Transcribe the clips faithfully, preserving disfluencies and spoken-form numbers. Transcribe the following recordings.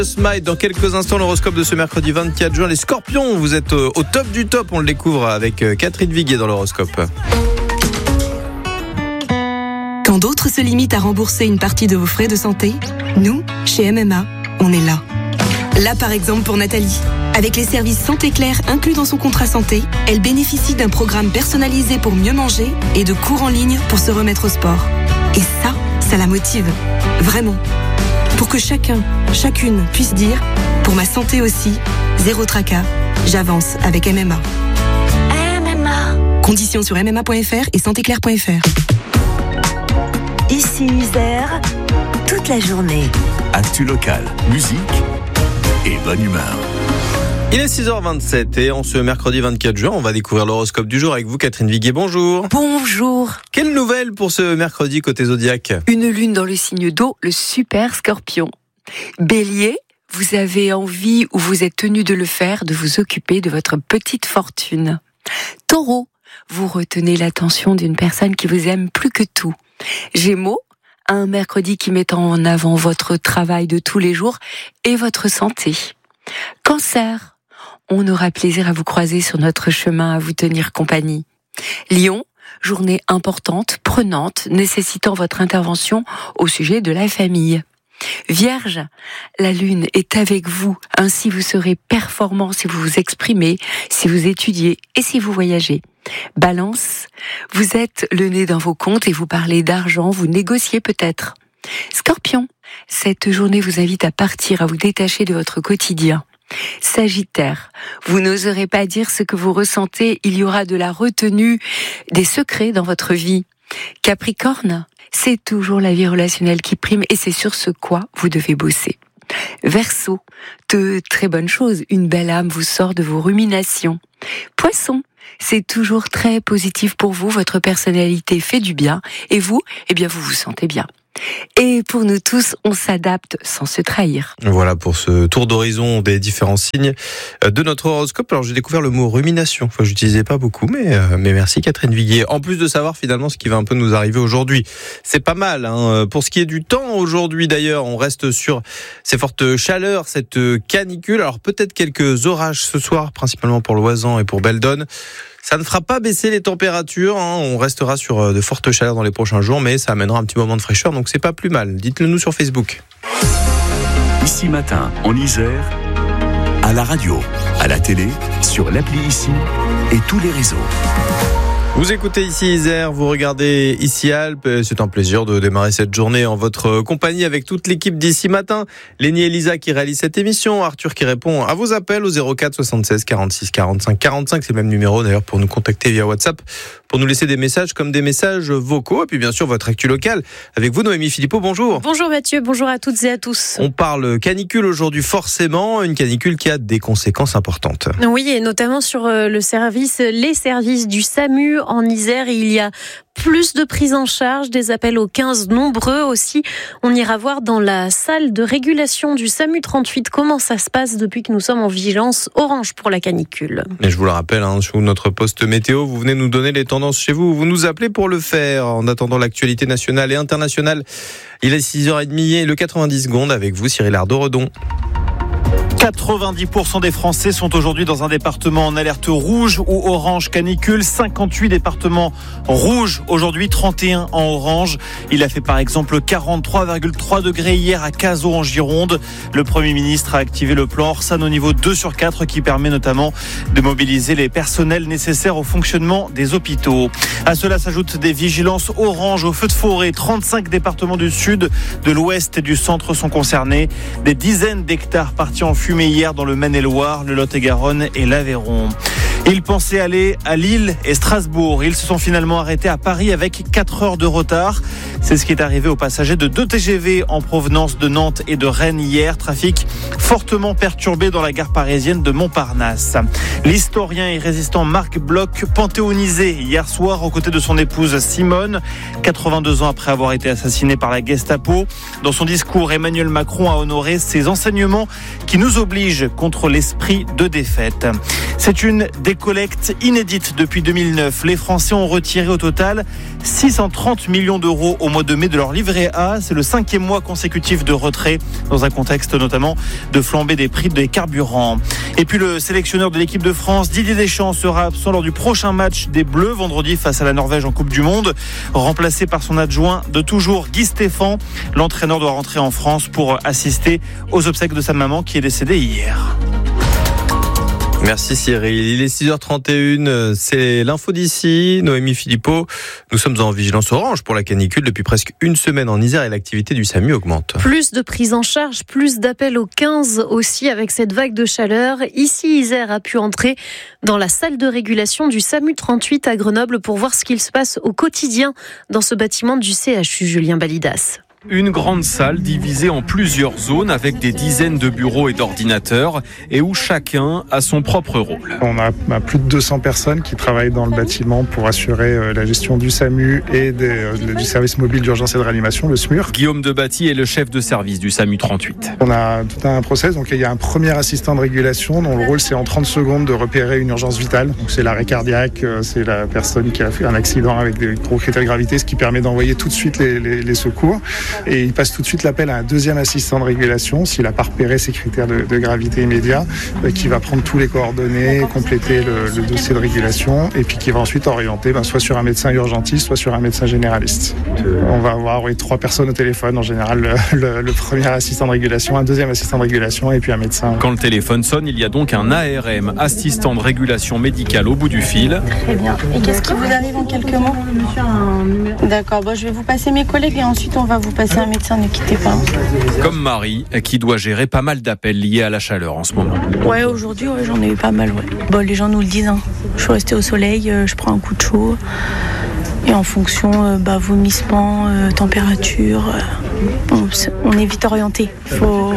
Smile, dans quelques instants, l'horoscope de ce mercredi vingt-quatre juin. Les Scorpions, vous êtes au top du top, on le découvre avec Catherine Viguier dans l'horoscope. Quand d'autres se limitent à rembourser une partie de vos frais de santé, nous, chez M M A, on est là. Là par exemple pour Nathalie. Avec les services Santé Claire inclus dans son contrat santé, elle bénéficie d'un programme personnalisé pour mieux manger et de cours en ligne pour se remettre au sport. Et ça, ça la motive. Vraiment. Pour que chacun, chacune puisse dire « Pour ma santé aussi, zéro tracas, j'avance avec M M A ». M M A. Conditions sur m m a point f r et santé claire point f r. Ici Isère, toute la journée. Actu locale, musique et bonne humeur. Il est six heures vingt-sept et en ce mercredi vingt-quatre juin, on va découvrir l'horoscope du jour avec vous, Catherine Viguier. Bonjour. Bonjour. Quelle nouvelle pour ce mercredi côté Zodiac ? Une lune dans le signe d'eau, le super Scorpion. Bélier, vous avez envie ou vous êtes tenu de le faire, de vous occuper de votre petite fortune. Taureau, vous retenez l'attention d'une personne qui vous aime plus que tout. Gémeaux, un mercredi qui met en avant votre travail de tous les jours et votre santé. Cancer, on aura plaisir à vous croiser sur notre chemin, à vous tenir compagnie. Lion, journée importante, prenante, nécessitant votre intervention au sujet de la famille. Vierge, la lune est avec vous, ainsi vous serez performant si vous vous exprimez, si vous étudiez et si vous voyagez. Balance, vous êtes le nez dans vos comptes et vous parlez d'argent, vous négociez peut-être. Scorpion, cette journée vous invite à partir, à vous détacher de votre quotidien. Sagittaire, vous n'oserez pas dire ce que vous ressentez, il y aura de la retenue, des secrets dans votre vie. Capricorne, c'est toujours la vie relationnelle qui prime et c'est sur ce quoi vous devez bosser. Verseau, de très bonnes choses, une belle âme vous sort de vos ruminations. Poisson, c'est toujours très positif pour vous, votre personnalité fait du bien et vous, eh bien vous vous sentez bien. Et pour nous tous, on s'adapte sans se trahir. Voilà pour ce tour d'horizon des différents signes de notre horoscope. Alors j'ai découvert le mot rumination. Enfin, j'utilisais pas beaucoup, mais euh, mais merci Catherine Viguier. En plus de savoir finalement ce qui va un peu nous arriver aujourd'hui, c'est pas mal. Hein. Pour ce qui est du temps aujourd'hui, d'ailleurs, on reste sur ces fortes chaleurs, cette canicule. Alors peut-être quelques orages ce soir, principalement pour l'Oisans et pour Beldon. Ça ne fera pas baisser les températures, hein. On restera sur de fortes chaleurs dans les prochains jours, mais ça amènera un petit moment de fraîcheur, donc c'est pas plus mal. Dites-le nous sur Facebook. Ici Matin, en Isère, à la radio, à la télé, sur l'appli Ici et tous les réseaux. Vous écoutez Ici Isère, vous regardez Ici Alpes. C'est un plaisir de démarrer cette journée en votre compagnie avec toute l'équipe d'Ici Matin. Lénie et Lisa qui réalisent cette émission, Arthur qui répond à vos appels au zéro quatre soixante-seize quarante-six quarante-cinq quarante-cinq. C'est le même numéro d'ailleurs pour nous contacter via WhatsApp, pour nous laisser des messages comme des messages vocaux. Et puis bien sûr votre actu locale avec vous, Noémie Philippot. Bonjour. Bonjour Mathieu, bonjour à toutes et à tous. On parle canicule aujourd'hui, forcément, une canicule qui a des conséquences importantes. Oui, et notamment sur le service, les services du SAMU en Isère. Il y a plus de prise en charge, des appels au quinze nombreux aussi. On ira voir dans la salle de régulation du SAMU trente-huit comment ça se passe depuis que nous sommes en vigilance orange pour la canicule. Et je vous le rappelle, hein, sur notre poste météo, vous venez nous donner les tendances chez vous. Vous nous appelez pour le faire. En attendant l'actualité nationale et internationale, il est six heures trente et le quatre-vingt-dix secondes avec vous, Cyril Ardo-Redon. quatre-vingt-dix pour cent des Français sont aujourd'hui dans un département en alerte rouge ou orange canicule. cinquante-huit départements rouges aujourd'hui, trente et un en orange. Il a fait par exemple quarante-trois virgule trois degrés hier à Cazaux en Gironde. Le Premier ministre a activé le plan Orsan au niveau deux sur quatre qui permet notamment de mobiliser les personnels nécessaires au fonctionnement des hôpitaux. À cela s'ajoutent des vigilances orange au feu de forêt. trente-cinq départements du sud, de l'ouest et du centre sont concernés. Des dizaines d'hectares partis en fumée hier dans le Maine-et-Loire, le Lot-et-Garonne et l'Aveyron. Ils pensaient aller à Lille et Strasbourg. Ils se sont finalement arrêtés à Paris avec quatre heures de retard. C'est ce qui est arrivé aux passagers de deux T G V en provenance de Nantes et de Rennes hier. Trafic fortement perturbé dans la gare parisienne de Montparnasse. L'historien et résistant Marc Bloch, panthéonisé hier soir aux côtés de son épouse Simone, quatre-vingt-deux ans après avoir été assassiné par la Gestapo. Dans son discours, Emmanuel Macron a honoré ses enseignements qui nous obligent contre l'esprit de défaite. C'est une Des collectes inédites depuis deux mille neuf. Les Français ont retiré au total six cent trente millions d'euros au mois de mai de leur livret A. C'est le cinquième mois consécutif de retrait dans un contexte notamment de flambée des prix des carburants. Et puis le sélectionneur de l'équipe de France, Didier Deschamps, sera absent lors du prochain match des Bleus vendredi face à la Norvège en Coupe du Monde, remplacé par son adjoint de toujours, Guy Stéphane. L'entraîneur doit rentrer en France pour assister aux obsèques de sa maman qui est décédée hier. Merci Cyril. Il est six heures trente et une, c'est l'info d'ici. Noémie Philippot, nous sommes en vigilance orange pour la canicule depuis presque une semaine en Isère et l'activité du SAMU augmente. Plus de prise en charge, plus d'appels au quinze aussi avec cette vague de chaleur. Ici, Isère a pu entrer dans la salle de régulation du SAMU trente-huit à Grenoble pour voir ce qu'il se passe au quotidien dans ce bâtiment du C H U. Julien Balidas. Une grande salle divisée en plusieurs zones avec des dizaines de bureaux et d'ordinateurs et où chacun a son propre rôle. On a plus de deux cents personnes qui travaillent dans le bâtiment pour assurer la gestion du SAMU et des, du service mobile d'urgence et de réanimation, le S M U R. Guillaume Debatty est le chef de service du SAMU trente-huit. On a tout un process, donc il y a un premier assistant de régulation dont le rôle c'est en trente secondes de repérer une urgence vitale. Donc c'est l'arrêt cardiaque, c'est la personne qui a fait un accident avec des gros critères de gravité, ce qui permet d'envoyer tout de suite les, les, les secours. Et il passe tout de suite l'appel à un deuxième assistant de régulation, s'il n'a pas repéré ces critères de, de gravité immédiats, euh, qui va prendre tous les coordonnées, compléter le, le dossier de régulation, et puis qui va ensuite orienter ben, soit sur un médecin urgentiste, soit sur un médecin généraliste. On va avoir oui, trois personnes au téléphone, en général le, le, le premier assistant de régulation, un deuxième assistant de régulation, et puis un médecin. Quand le téléphone sonne, il y a donc un A R M, assistant de régulation médicale au bout du fil. Très bien. Et qu'est-ce qui vous arrive en quelques mots ? D'accord, bon, je vais vous passer mes collègues et ensuite on va vous passer un médecin. Ne quittez pas. Comme Marie, qui doit gérer pas mal d'appels liés à la chaleur en ce moment. Ouais, aujourd'hui, ouais, j'en ai eu pas mal. Ouais. Bon, les gens nous le disent. Hein. Je suis restée au soleil, euh, je prends un coup de chaud. Et en fonction, euh, bah, vomissement, euh, température, euh, on, on est vite orienté. Il faut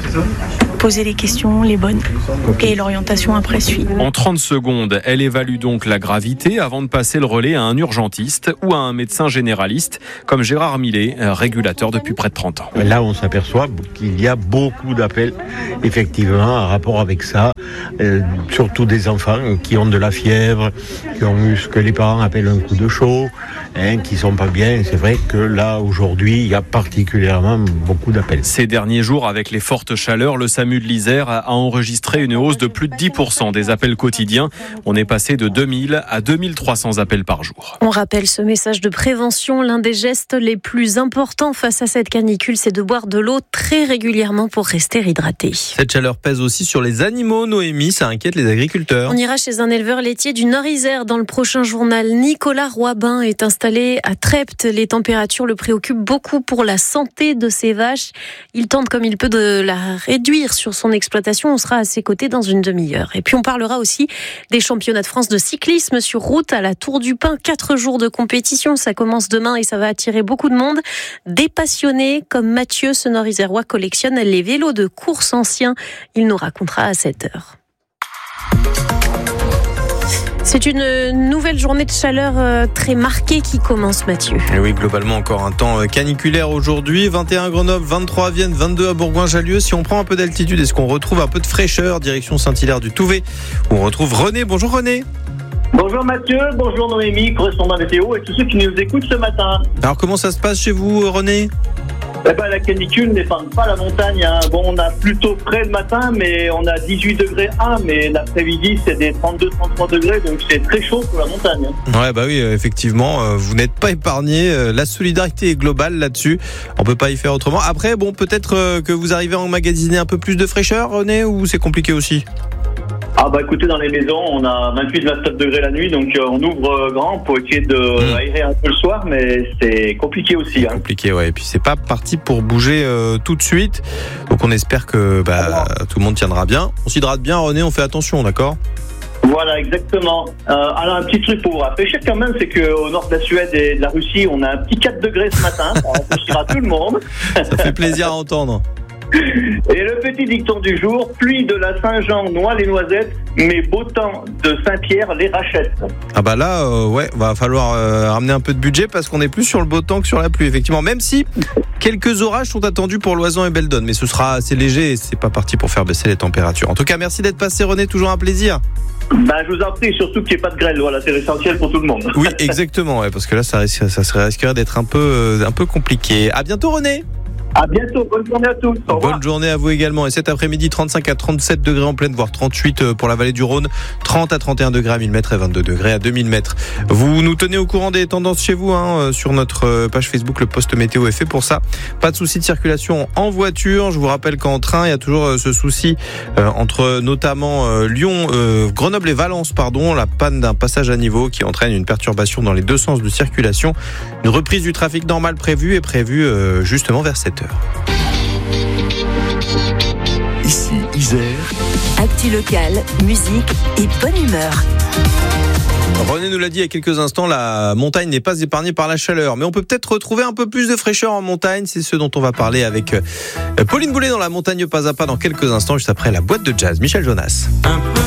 poser les questions, les bonnes. Et l'orientation après suit. En trente secondes, elle évalue donc la gravité avant de passer le relais à un urgentiste ou à un médecin généraliste, comme Gérard Millet, régulateur depuis près de trente ans. Là, on s'aperçoit qu'il y a beaucoup d'appels, effectivement, en rapport avec ça. Euh, surtout des enfants qui ont de la fièvre, qui ont eu ce que les parents appellent un coup de chaud, hein, qui sont pas bien. C'est vrai que là, aujourd'hui, il y a particulièrement beaucoup d'appels. Ces derniers jours, avec les fortes chaleurs, le SAMU de l'Isère a enregistré une hausse de plus de dix pour cent des appels quotidiens. On est passé de deux mille à deux mille trois cents appels par jour. On rappelle ce message de prévention. L'un des gestes les plus importants face à cette canicule, c'est de boire de l'eau très régulièrement pour rester hydraté. Cette chaleur pèse aussi sur les animaux, Noémie, ça inquiète les agriculteurs. On ira chez un éleveur laitier du Nord-Isère dans le prochain journal. Nicolas Roibin est installé à Trepte. Les températures le préoccupent beaucoup pour la santé de ses vaches. Il tente comme il peut de la réduire sur son exploitation. On sera à ses côtés dans une demi-heure. Et puis on parlera aussi des championnats de France de cyclisme sur route à la Tour du Pin. Quatre jours de compétition, ça commence demain et ça va attirer beaucoup de monde. Des passionnés comme Mathieu, ce Nord-Isérois, collectionne les vélos de course anciens. Il nous racontera à sept heures. C'est une nouvelle journée de chaleur très marquée qui commence, Mathieu. Et oui, globalement encore un temps caniculaire aujourd'hui. vingt et un à Grenoble, vingt-trois à Vienne, vingt-deux à Bourgoin-Jallieu. Si on prend un peu d'altitude, est-ce qu'on retrouve un peu de fraîcheur? Direction Saint-Hilaire-du-Touvet, où on retrouve René. Bonjour René. Bonjour Mathieu, bonjour Noémie, correspondant météo et tous ceux qui nous écoutent ce matin. Alors comment ça se passe chez vous, René? Eh ben, la canicule n'épargne pas la montagne. Hein. Bon, on a plutôt frais le matin, mais on a dix-huit degrés un, mais l'après-midi c'est des trente-deux à trente-trois degrés, donc c'est très chaud pour la montagne. Hein. Ouais, bah oui, effectivement, vous n'êtes pas épargné. La solidarité est globale là-dessus. On peut pas y faire autrement. Après, bon, peut-être que vous arrivez à emmagasiner un peu plus de fraîcheur, René, ou c'est compliqué aussi? Ah bah écoutez, dans les maisons, on a vingt-huit à vingt-sept degrés la nuit, donc euh, on ouvre euh, grand pour essayer de mmh. aérer un peu le soir, mais c'est compliqué aussi. Hein. Compliqué, ouais. Et puis c'est pas parti pour bouger euh, tout de suite, donc on espère que bah, ah, tout le monde tiendra bien. On s'hydrate bien, René, on fait attention, d'accord? Voilà, exactement. Euh, alors un petit truc pour vous rafraîchir quand même, c'est qu'au nord de la Suède et de la Russie, on a un petit quatre degrés ce matin, ça rafraîchira tout le monde. Ça fait plaisir à entendre. Et le petit dicton du jour, pluie de la Saint-Jean noie les noisettes, mais beau temps de Saint-Pierre les rachète. Ah bah là, euh, ouais, va falloir euh, ramener un peu de budget parce qu'on est plus sur le beau temps que sur la pluie, effectivement. Même si quelques orages sont attendus pour Loisan et Beldon, mais ce sera assez léger et c'est pas parti pour faire baisser les températures. En tout cas, merci d'être passé, René, toujours un plaisir. Bah, je vous en prie, surtout qu'il n'y ait pas de grêle, voilà, c'est essentiel pour tout le monde. Oui, exactement, ouais, parce que là, ça, risque, ça serait risquerait d'être un peu, euh, un peu compliqué. À bientôt, René. À bientôt, bonne journée à tous. Au revoir. Bonne journée à vous également. Et cet après-midi, trente-cinq à trente-sept degrés en pleine, voire trente-huit pour la vallée du Rhône, trente à trente et un degrés à mille mètres et vingt-deux degrés à deux mille mètres. Vous nous tenez au courant des tendances chez vous, hein, sur notre page Facebook, le post météo est fait pour ça. Pas de souci de circulation en voiture. Je vous rappelle qu'en train, il y a toujours ce souci euh, entre notamment euh, Lyon, euh, Grenoble et Valence, pardon, la panne d'un passage à niveau qui entraîne une perturbation dans les deux sens de circulation. Une reprise du trafic normal prévue est prévue euh, justement vers sept heures. Ici, Isère. Actu locale, musique et bonne humeur. René nous l'a dit il y a quelques instants, la montagne n'est pas épargnée par la chaleur, mais on peut peut-être retrouver un peu plus de fraîcheur en montagne. C'est ce dont on va parler avec Pauline Boulet dans la montagne pas à pas dans quelques instants, juste après la boîte de jazz. Michel Jonas.